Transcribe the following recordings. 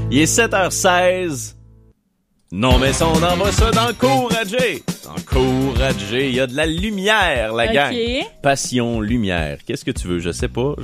Il est 7h16. Non, mais ça, on envoie ça dans le cours à Jay. Dans le cours à Jay, il y a de la lumière, la gang. Passion, lumière. Qu'est-ce que tu veux? Je sais pas.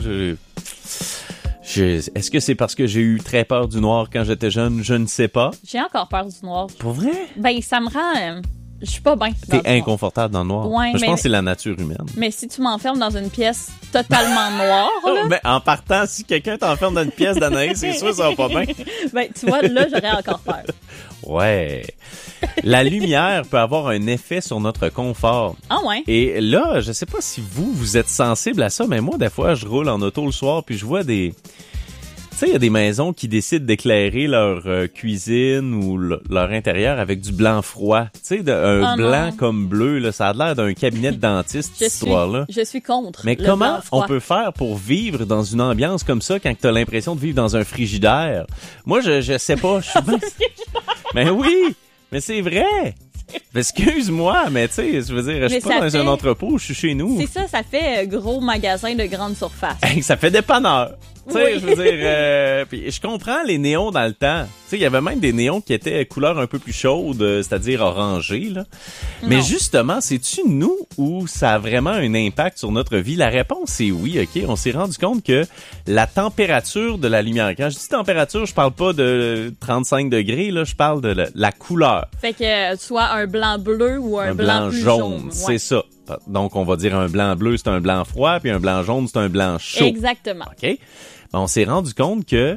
Est-ce que c'est parce que j'ai eu très peur du noir quand j'étais jeune? Je ne sais pas. J'ai encore peur du noir. Pour vrai? Ben, ça me rend... je suis pas bien. T'es inconfortable dans le noir? Ouais, je pense que c'est la nature humaine. Mais si tu m'enfermes dans une pièce totalement noire... là... Ben, en partant, si quelqu'un t'enferme dans une pièce d'Anaïs, c'est sûr ça va pas bien. Ben, tu vois, là, j'aurais encore peur. Ouais. La lumière peut avoir un effet sur notre confort. Ah ouais? Et là, je sais pas si vous êtes sensible à ça, mais moi, des fois, je roule en auto le soir, puis je vois des... Tu sais, il y a des maisons qui décident d'éclairer leur cuisine ou leur intérieur avec du blanc froid. Tu sais, un blanc comme bleu, là, ça a l'air d'un cabinet de dentiste, cette histoire-là. Je suis contre. Mais comment on peut faire pour vivre dans une ambiance comme ça quand t'as l'impression de vivre dans un frigidaire? Moi, je sais pas. Je suis bien... Mais oui! Mais c'est vrai! Excuse-moi, mais tu sais, je veux dire, je suis pas dans un entrepôt, je suis chez nous. C'est ça, ça fait gros magasin de grande surface. Hey, ça fait dépanneur. Tu sais, oui. je veux dire, puis je comprends les néons dans le temps. Tu sais, il y avait même des néons qui étaient couleur un peu plus chaude, c'est-à-dire orangé, là. Non. Mais justement, c'est-tu nous ou ça a vraiment un impact sur notre vie? La réponse, c'est oui, OK. On s'est rendu compte que la température de la lumière, quand je dis température, je parle pas de 35 degrés, là, je parle de la couleur. Fait que soit un blanc bleu ou un blanc plus jaune. Ouais. C'est ça. Donc, on va dire un blanc bleu, c'est un blanc froid, puis un blanc jaune, c'est un blanc chaud. Exactement. OK? On s'est rendu compte que,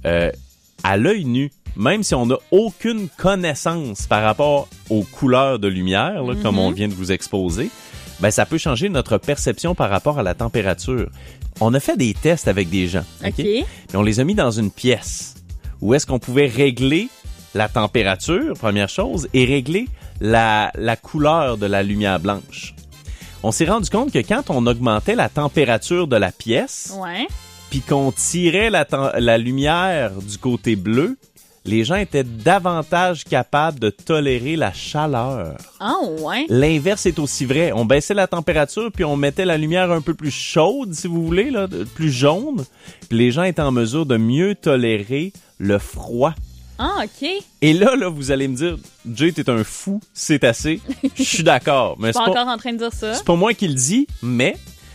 à l'œil nu, même si on n'a aucune connaissance par rapport aux couleurs de lumière, là, comme on vient de vous exposer, ben, ça peut changer notre perception par rapport à la température. On a fait des tests avec des gens. OK? Et on les a mis dans une pièce où est-ce qu'on pouvait régler la température, première chose, et régler la couleur de la lumière blanche. On s'est rendu compte que quand on augmentait la température de la pièce, puis qu'on tirait la lumière du côté bleu, les gens étaient davantage capables de tolérer la chaleur. Ah ouais? L'inverse est aussi vrai. On baissait la température, puis on mettait la lumière un peu plus chaude, si vous voulez, là, plus jaune, puis les gens étaient en mesure de mieux tolérer le froid. Ah, OK. Et là, vous allez me dire, Jay, t'es un fou, c'est assez. Je suis d'accord. Mais je suis pas encore en train de dire ça. C'est pas moi qui le dis, mais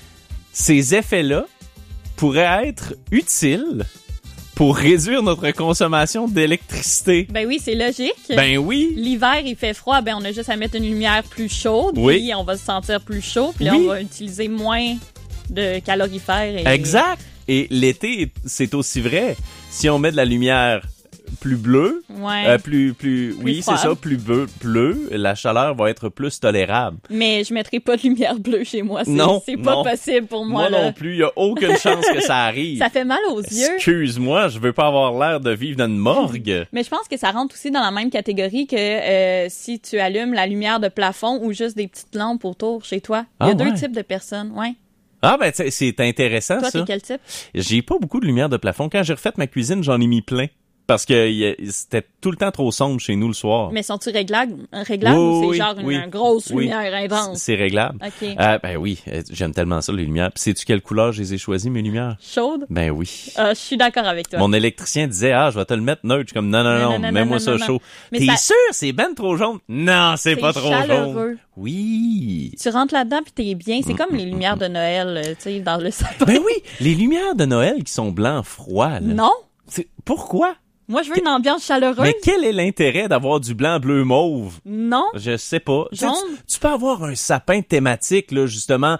ces effets-là pourraient être utiles pour réduire notre consommation d'électricité. Ben oui, c'est logique. Ben oui. L'hiver, il fait froid, ben on a juste à mettre une lumière plus chaude, puis on va se sentir plus chaud, puis là, on va utiliser moins de calorifères. Exact. Et l'été, c'est aussi vrai. Si on met de la lumière plus bleu, plus oui, froide. C'est ça, plus bleu, la chaleur va être plus tolérable. Mais je mettrai pas de lumière bleue chez moi, c'est pas possible pour moi. Moi non plus, il y a aucune chance que ça arrive. Ça fait mal aux yeux. Excuse-moi, je veux pas avoir l'air de vivre dans une morgue. Mais je pense que ça rentre aussi dans la même catégorie que si tu allumes la lumière de plafond ou juste des petites lampes autour chez toi. Il y a deux types de personnes, Ah ben c'est intéressant. Toi, ça. Toi, t'es quel type? J'ai pas beaucoup de lumière de plafond. Quand j'ai refait ma cuisine, j'en ai mis plein. Parce que c'était tout le temps trop sombre chez nous le soir. Mais sont-ils réglables ou c'est genre une grosse lumière intense? C'est réglable. OK. Ben oui, j'aime tellement ça, les lumières. Puis sais-tu quelle couleur je les ai choisies, mes lumières? Chaude? Ben oui. Je suis d'accord avec toi. Mon électricien disait, je vais te le mettre neutre. Je suis comme, non, mets-moi ça chaud. T'es sûr, c'est ben trop jaune? Non, c'est pas trop chaleureux. jaune. Oui. Tu rentres là-dedans puis t'es bien. C'est comme les lumières de Noël, tu sais, dans le sapin. Ben oui, les lumières de Noël qui sont blancs froids, là. Non. Pourquoi? Moi, je veux une ambiance chaleureuse. Mais quel est l'intérêt d'avoir du blanc, bleu, mauve? Non. Je sais pas. Jaune. Tu peux avoir un sapin thématique, là, justement,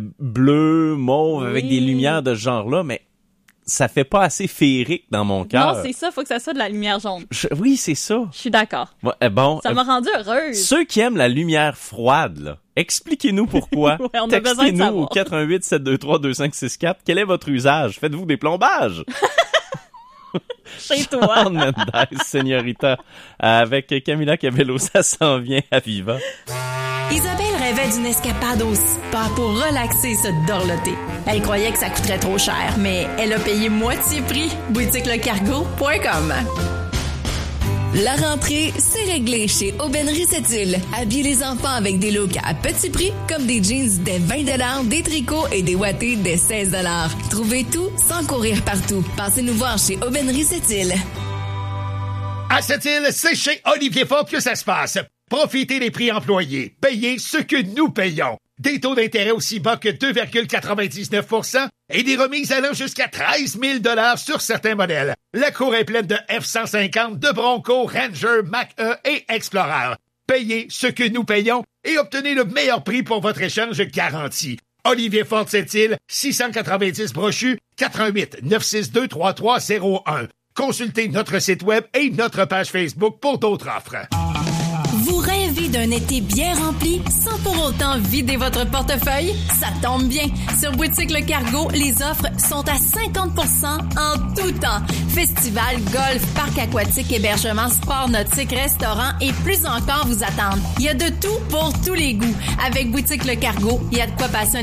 bleu, mauve, avec des lumières de ce genre-là, mais ça fait pas assez féerique dans mon cœur. Non, c'est ça. Faut que ça soit de la lumière jaune. Oui, c'est ça. Je suis d'accord. Bon. Ça m'a rendue heureuse. Ceux qui aiment la lumière froide, là, expliquez-nous pourquoi. On a besoin de savoir. Textez-nous au 418-723-2564. Quel est votre usage? Faites-vous des plombages? Chez toi. Shawn Mendes, Señorita, avec Camila Cabello, ça s'en vient à Viva. Isabelle rêvait d'une escapade au spa pour relaxer et se dorloter. Elle croyait que ça coûterait trop cher, mais elle a payé moitié prix. boutiquelecargo.com. La rentrée, c'est réglé chez Aubainerie Sept-Îles. Habillez les enfants avec des looks à petit prix, comme des jeans dès 20 $, des tricots et des wattés dès 16 $. Trouvez tout sans courir partout. Passez nous voir chez Aubainerie Sept-Îles. À cette île, c'est chez Olivier Forte que ça se passe. Profitez des prix employés. Payez ce que nous payons. Des taux d'intérêt aussi bas que 2,99% et des remises allant jusqu'à 13 000 $ sur certains modèles. La cour est pleine de F-150, de Bronco, Ranger, Mach-E et Explorer. Payez ce que nous payons et obtenez le meilleur prix pour votre échange garanti. Olivier Forte Sept-Îles, 690 Brochu, 418-962-3301. Consultez notre site web et notre page Facebook pour d'autres offres. Vous rêvez d'un été bien rempli sans pour autant vider votre portefeuille? Ça tombe bien! Sur Boutique Le Cargo, les offres sont à 50% en tout temps. Festival, golf, parc aquatique, hébergement, sport nautique, restaurant et plus encore vous attendent. Il y a de tout pour tous les goûts. Avec Boutique Le Cargo, il y a de quoi passer